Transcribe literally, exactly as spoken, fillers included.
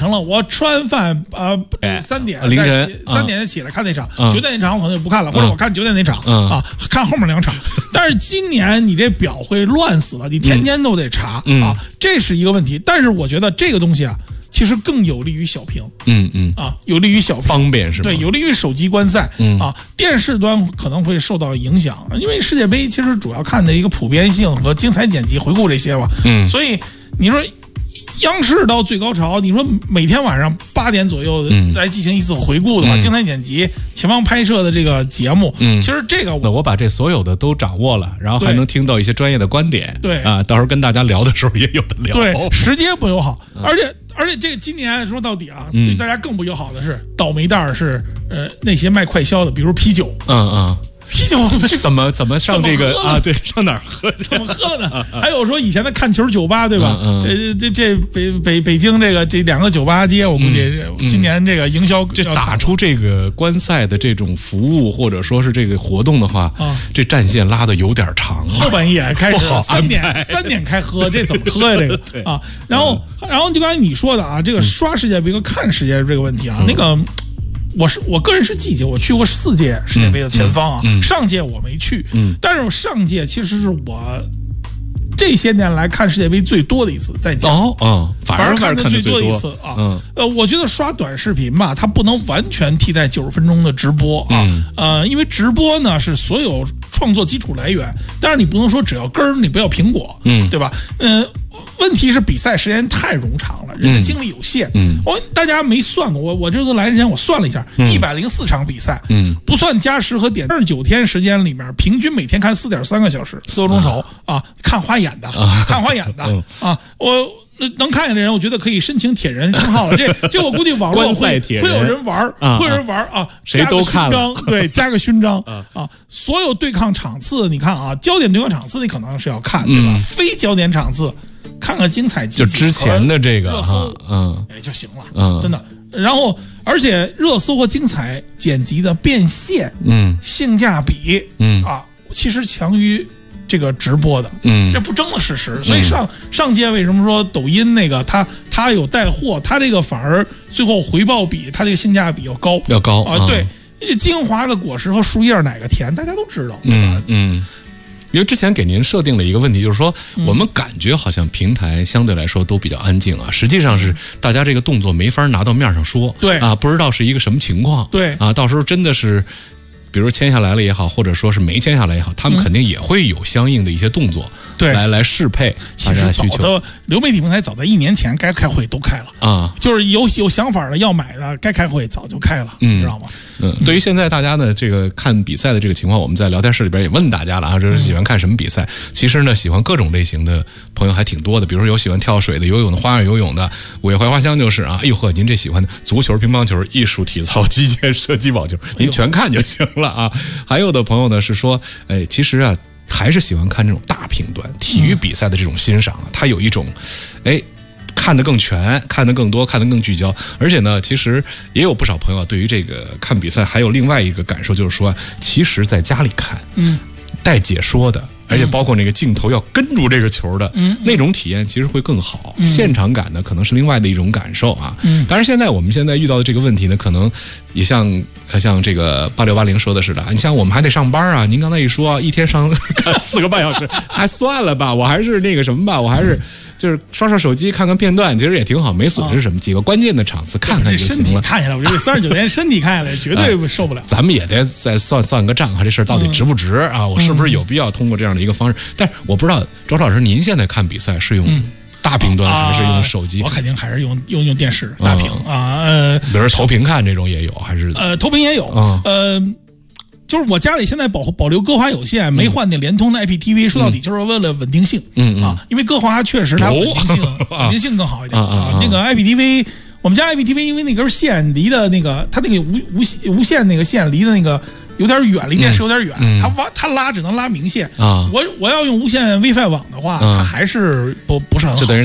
成了我吃完饭呃三点凌晨三点起来看那场， 嗯、 九点那场我可能就不看了，嗯、或者我看九点那场、嗯、啊，看后面两场。但是今年你这表会乱死了，你天天都得查、嗯、啊，这是一个问题。但是我觉得这个东西啊。其实更有利于小屏， 嗯嗯啊，有利于小屏方便是吧？ 对，有利于手机观赛，嗯啊，电视端可能会受到影响，因为世界杯其实主要看的一个普遍性和精彩剪辑、回顾这些嘛，嗯，所以你说央视到最高潮，你说每天晚上八点左右来进行一次回顾的话，嗯、精彩剪辑、前方拍摄的这个节目，嗯，其实这个我我把这所有的都掌握了，然后还能听到一些专业的观点， 对啊，到时候跟大家聊的时候也有的聊， 对，时间不友好，嗯、而且。而且这个今年说到底啊，嗯、对大家更不友好的是倒霉蛋是呃那些卖快消的，比如啤酒， 嗯嗯， 啤酒怎么怎么上这个啊？对，上哪儿喝？ 怎么喝了呢？还有说以前的看球酒吧，对吧？嗯嗯、呃，这这北北北京这个这两个酒吧街，我估计今年这个营销这打出这个观赛的这种服务或者说是这个活动的话，啊、这战线拉的有点长， 后半夜开始三点三点开喝，这怎么喝呀？这个啊，然后。然后就刚才你说的啊，这个刷世界杯和看世界杯这个问题啊，嗯、那个我是我个人是季节，我去过四届世界杯的前方啊，嗯嗯、上届我没去，嗯、但是上届其实是我这些年来看世界杯最多的一次，在家哦哦， 反而看的最多的一次啊，嗯、呃，我觉得刷短视频吧，它不能完全替代九十分钟的直播啊，嗯、呃，因为直播呢是所有创作基础来源，但是你不能说只要根儿，你不要苹果，嗯，对吧？嗯、呃。问题是比赛时间太冗长了，人的精力有限。嗯，我大家没算过，我我这次来之前我算了一下，一百零四场比赛，嗯，不算加时和点，二十九天时间里面，平均每天看四点三个小时，四个钟头啊，啊，看花眼的，啊、看花眼的、嗯、啊，我。能看见的人，我觉得可以申请铁人称号了。这这我估计网络会会有人玩啊，会有人玩啊， 谁都看了， 对，加个勋章啊。所有对抗场次，你看啊，焦点对抗场次你可能是要看，对吧？非焦点场次，看看精彩就之前的这个热搜， 嗯， 哎就行了，嗯，真的。然后，而且热搜和精彩剪辑的变现，嗯，性价比，嗯啊，其实强于。这个直播的，嗯，这不争的事实。所以上、嗯、上届为什么说抖音那个它它有带货，它这个反而最后回报比它这个性价比要高， 要高啊、呃！对，精华的果实和树叶哪个甜，大家都知道，对吧？ 嗯。嗯因为之前给您设定了一个问题，就是说我们感觉好像平台相对来说都比较安静啊，实际上是大家这个动作没法拿到面上说， 对啊，不知道是一个什么情况， 对啊， 到时候真的是。比如签下来了也好，或者说是没签下来也好，他们肯定也会有相应的一些动作， 对， 来来适配大家的需求。其实早的流媒体平台早在一年前该开会都开了啊，就是有有想法的要买的该开会早就开了，嗯，知道吗？ 嗯，对于现在大家呢这个看比赛的这个情况，我们在聊天室里边也问大家了啊，就是喜欢看什么比赛？嗯、其实呢，喜欢各种类型的朋友还挺多的，比如说有喜欢跳水的、游泳的、花样游泳的。五月槐花香就是啊，哎呦呵，您这喜欢的足球、乒乓球、艺术体操、击剑、射击、网球，您全看就行了啊。还有的朋友呢是说，哎，其实啊，还是喜欢看这种大屏端体育比赛的这种欣赏啊，它有一种，哎。看得更全，看得更多，看得更聚焦，而且呢，其实也有不少朋友对于这个看比赛还有另外一个感受，就是说，其实在家里看，嗯，带解说的，而且包括那个镜头要跟住这个球的，嗯，那种体验其实会更好，嗯、现场感呢可能是另外的一种感受啊。嗯，当然现在我们现在遇到的这个问题呢，可能也像像这个八六八零说的似的，你像我们还得上班啊，您刚才一说、啊、一天上看四个半小时，还算了吧，我还是那个什么吧，我还是。就是刷刷手机看看片段，其实也挺好，没损失什么。几个关键的场次看看就行了。身体看下来，我觉得三十九天身体看下来绝对受不了。 咱们也得再算算个账，这事儿到底值不值啊？我是不是有必要通过这样的一个方式？但是我不知道，周老师，您现在看比赛是用大屏端还是用手机？ 我肯定还是用用用电视大屏啊。呃， 比如投屏看这种也有，还是呃投屏也有。呃。就是我家里现在保保留歌华有线，没换那联通的 I P T V，、嗯、说到底就是为了稳定性，嗯啊，因为歌华确实它稳定性、哦、稳定性更好一点、哦、啊。那个 I P T V， 我们家 I P T V 因为那根线离的那个，它那个无无无线那个线离的那个有点远，离电视有点远，嗯、它挖它拉只能拉明线啊。我我要用无线 WiFi 网的话，嗯、它还是不不是很好。